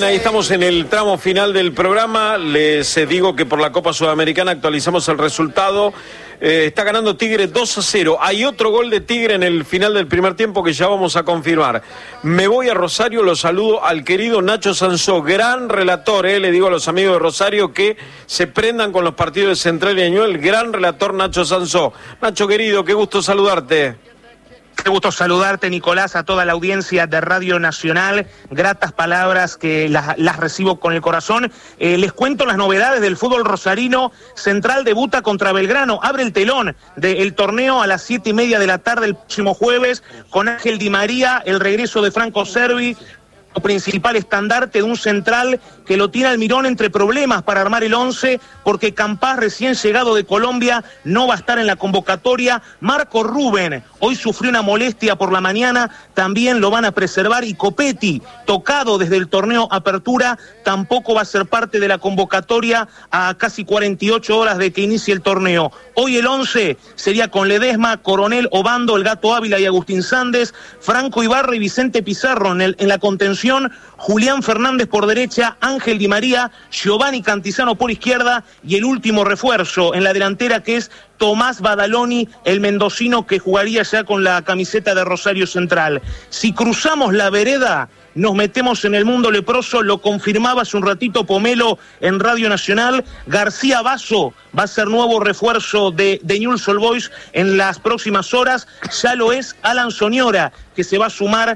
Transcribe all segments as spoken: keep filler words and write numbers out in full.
Bien, ahí estamos en el tramo final del programa. Les eh, digo que por la Copa Sudamericana actualizamos el resultado. Eh, está ganando Tigre dos a cero. Hay otro gol de Tigre en el final del primer tiempo que ya vamos a confirmar. Me voy a Rosario, lo saludo al querido Nacho Sansó, gran relator, eh, le digo a los amigos de Rosario que se prendan con los partidos de Central y Ñuble, el gran relator Nacho Sansó. Nacho querido, qué gusto saludarte. Qué gusto saludarte, Nicolás, a toda la audiencia de Radio Nacional. Gratas palabras que las, las recibo con el corazón. Eh, les cuento las novedades del fútbol rosarino. Central debuta contra Belgrano. Abre el telón del torneo a las siete y media de la tarde el próximo jueves con Ángel Di María, el regreso de Franco Cervi, principal estandarte de un Central que lo tiene Almirón entre problemas para armar el once, porque Campás, recién llegado de Colombia, no va a estar en la convocatoria. Marco Rubén hoy sufrió una molestia por la mañana, también lo van a preservar, y Copetti, tocado desde el torneo Apertura, tampoco va a ser parte de la convocatoria a casi cuarenta y ocho horas de que inicie el torneo. Hoy el once sería con Ledesma, Coronel, Obando, el Gato Ávila y Agustín Sández, Franco Ibarra y Vicente Pizarro en, el, en la contención, Julián Fernández por derecha, Ángel Di María, Giovanni Cantizano por izquierda y el último refuerzo en la delantera, que es Tomás Badaloni, el mendocino que jugaría ya con la camiseta de Rosario Central. Si cruzamos la vereda, nos metemos en el mundo leproso, lo confirmaba hace un ratito Pomelo en Radio Nacional. García Basso va a ser nuevo refuerzo de, de Newell's Old Boys en las próximas horas. Ya lo es Alan Soñora, que se va a sumar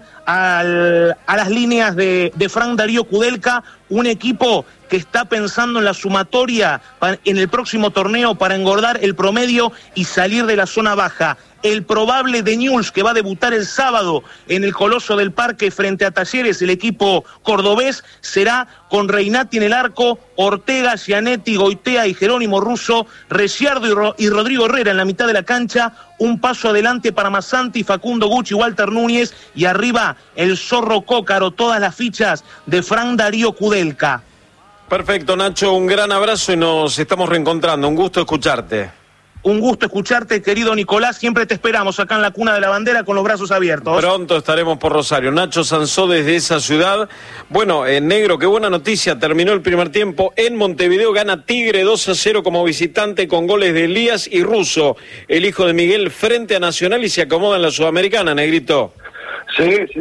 al, a las líneas de, de Fran Darío Kudelka, un equipo que está pensando en la sumatoria para, en el próximo torneo, para engordar el promedio y salir de la zona baja. El probable de Newell's, que va a debutar el sábado en el Coloso del Parque frente a Talleres, el equipo cordobés, será con Reinati en el arco, Ortega, Gianetti, Goitea y Jerónimo Russo, Reciardo y, Ro y Rodrigo Herrera en la mitad de la cancha, un paso adelante para Massanti, Facundo Gucci, Walter Núñez, y arriba el Zorro Cócaro, todas las fichas de Fran Darío Kudelka. Perfecto, Nacho, un gran abrazo y nos estamos reencontrando. Un gusto escucharte. Un gusto escucharte, querido Nicolás. Siempre te esperamos acá en la Cuna de la Bandera con los brazos abiertos. Pronto estaremos por Rosario. Nacho Sansó desde esa ciudad. Bueno, en negro, qué buena noticia. Terminó el primer tiempo en Montevideo. Gana Tigre dos a cero como visitante con goles de Elías y Russo, el hijo de Miguel, frente a Nacional, y se acomoda en la Sudamericana, Negrito. Sí, sí.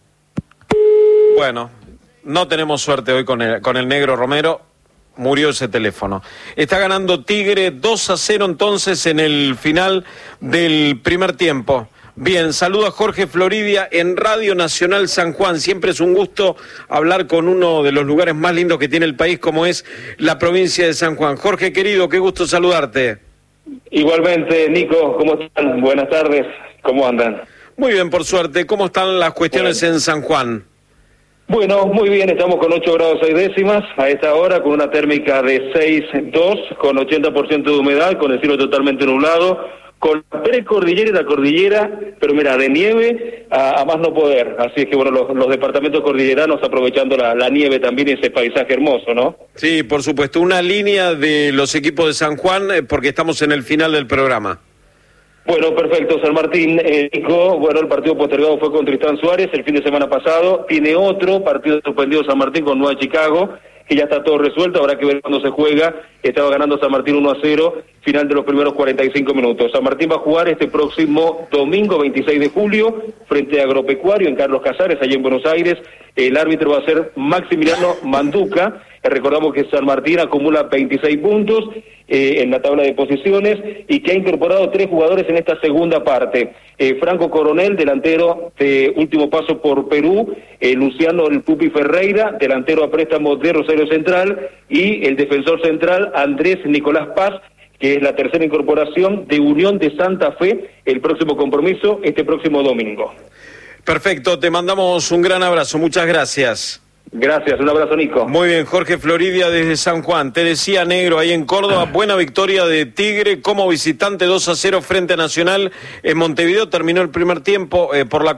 Bueno, no tenemos suerte hoy con el, con el negro Romero. Murió ese teléfono. Está ganando Tigre dos a cero entonces en el final del primer tiempo. Bien, saludo a Jorge Floridia en Radio Nacional San Juan. Siempre es un gusto hablar con uno de los lugares más lindos que tiene el país, como es la provincia de San Juan. Jorge querido, qué gusto saludarte. Igualmente, Nico, ¿cómo están? Buenas tardes, ¿cómo andan? Muy bien, por suerte. ¿Cómo están las cuestiones bueno. en San Juan? Bueno, muy bien, estamos con ocho grados seis décimas a esta hora, con una térmica de seis dos, con ochenta por ciento de humedad, con el cielo totalmente nublado, con la precordillera y la cordillera, pero mira, de nieve a, a más no poder. Así es que bueno, los, los departamentos cordilleranos aprovechando la, la nieve también y ese paisaje hermoso, ¿no? Sí, por supuesto, una línea de los equipos de San Juan, eh, porque estamos en el final del programa. Bueno, perfecto, San Martín, eh, Nico, bueno, el partido postergado fue con Tristán Suárez el fin de semana pasado, tiene otro partido suspendido San Martín con Nueva Chicago, que ya está todo resuelto, habrá que ver cuándo se juega. Estaba ganando San Martín uno a cero, final de los primeros cuarenta y cinco minutos. San Martín va a jugar este próximo domingo veintiséis de julio frente a Agropecuario en Carlos Casares, allá en Buenos Aires. El árbitro va a ser Maximiliano Manduca. Recordamos que San Martín acumula veintiséis puntos eh, en la tabla de posiciones y que ha incorporado tres jugadores en esta segunda parte. Eh, Franco Coronel, delantero de último paso por Perú, eh, Luciano el Pupi Ferreira, delantero a préstamo de Rosario Central, y el defensor central Andrés Nicolás Paz, que es la tercera incorporación de Unión de Santa Fe, el próximo compromiso este próximo domingo. Perfecto, te mandamos un gran abrazo, muchas gracias. Gracias, un abrazo, Nico. Muy bien, Jorge Floridia desde San Juan. Te decía, negro, ahí en Córdoba, buena victoria de Tigre como visitante dos a cero frente a Nacional en Montevideo. Terminó el primer tiempo eh, por la